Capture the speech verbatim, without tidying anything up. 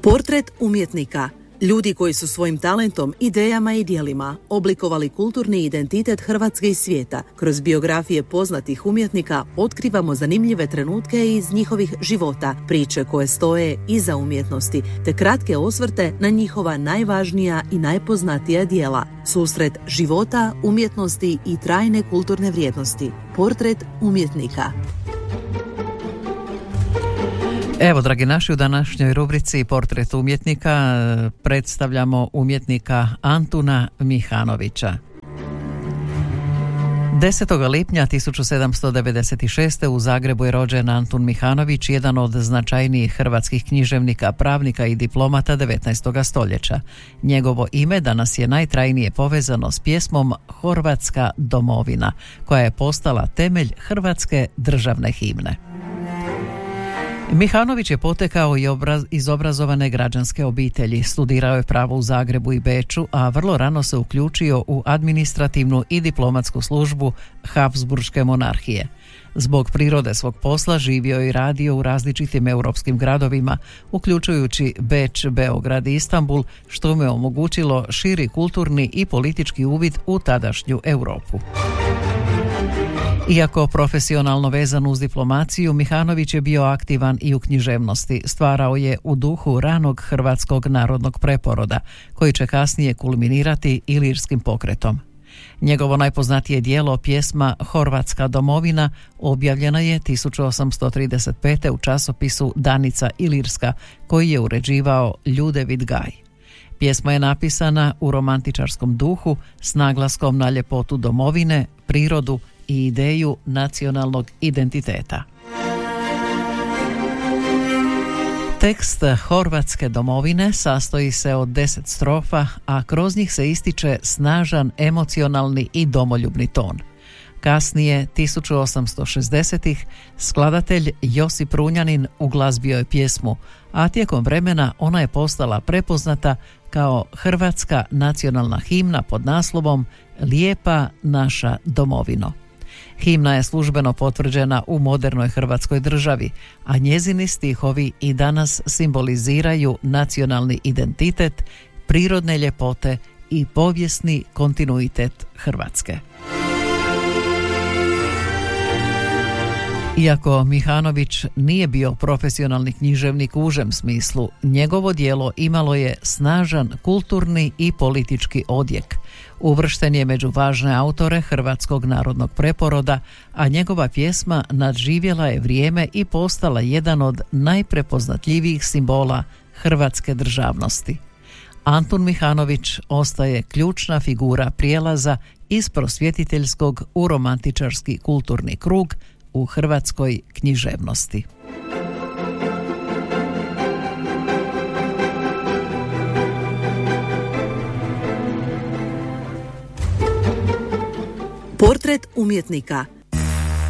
Portret umjetnika. Ljudi koji su svojim talentom, idejama i djelima oblikovali kulturni identitet Hrvatske i svijeta. Kroz biografije poznatih umjetnika otkrivamo zanimljive trenutke iz njihovih života, priče koje stoje iza umjetnosti, te kratke osvrte na njihova najvažnija i najpoznatija djela. Susret života, umjetnosti i trajne kulturne vrijednosti. Portret umjetnika. Evo, dragi naši, u današnjoj rubrici Portret umjetnika predstavljamo umjetnika Antuna Mihanovića. desetog lipnja tisuću sedamsto devedeset šeste. u Zagrebu je rođen Antun Mihanović, jedan od značajnijih hrvatskih književnika, pravnika i diplomata devetnaestog stoljeća. Njegovo ime danas je najtrajnije povezano s pjesmom Horvatska domovina, koja je postala temelj hrvatske državne himne. Mihanović je potekao iz obrazovane građanske obitelji, studirao je pravo u Zagrebu i Beču, a vrlo rano se uključio u administrativnu i diplomatsku službu Habsburške monarhije. Zbog prirode svog posla živio i radio u različitim europskim gradovima, uključujući Beč, Beograd i Istanbul, što mu je omogućilo širi kulturni i politički uvid u tadašnju Europu. Iako profesionalno vezan uz diplomaciju, Mihanović je bio aktivan i u književnosti. Stvarao je u duhu ranog hrvatskog narodnog preporoda, koji će kasnije kulminirati ilirskim pokretom. Njegovo najpoznatije djelo, pjesma Horvatska domovina, objavljena je tisuću osamsto trideset pete. u časopisu Danica Ilirska, koji je uređivao Ljudevid Gaj. Pjesma je napisana u romantičarskom duhu s naglaskom na ljepotu domovine, prirodu i ideju nacionalnog identiteta. Tekst Horvatske domovine sastoji se od deset strofa, a kroz njih se ističe snažan emocionalni i domoljubni ton. Kasnije, tisuću osamsto šezdesetih. skladatelj Josip Runjanin uglazbio je pjesmu, a tijekom vremena ona je postala prepoznata kao hrvatska nacionalna himna pod naslovom Lijepa naša domovino. Himna je službeno potvrđena u modernoj Hrvatskoj državi, a njezini stihovi i danas simboliziraju nacionalni identitet, prirodne ljepote i povijesni kontinuitet Hrvatske. Iako Mihanović nije bio profesionalni književnik u užem smislu, njegovo djelo imalo je snažan kulturni i politički odjek. Uvršten je među važne autore hrvatskog narodnog preporoda, a njegova pjesma nadživjela je vrijeme i postala jedan od najprepoznatljivijih simbola hrvatske državnosti. Antun Mihanović ostaje ključna figura prijelaza iz prosvjetiteljskog u romantičarski kulturni krug u hrvatskoj književnosti. Portret umjetnika.